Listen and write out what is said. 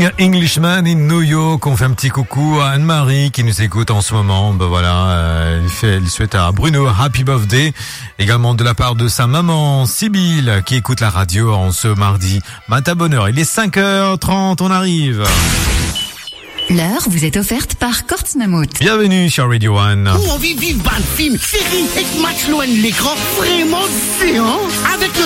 Englishman in New York. On fait un petit coucou à Anne-Marie qui nous écoute en ce moment. Ben voilà, elle souhaite à Bruno Happy Birthday. Également de la part de sa maman Sibylle qui écoute la radio en ce mardi matin bonheur. Il est 5h30, on arrive. L'heure vous est offerte par Kortz Mammouth. Bienvenue sur Radio One. On vit vivre un film, série, et match loin de l'écran, vraiment séant, avec le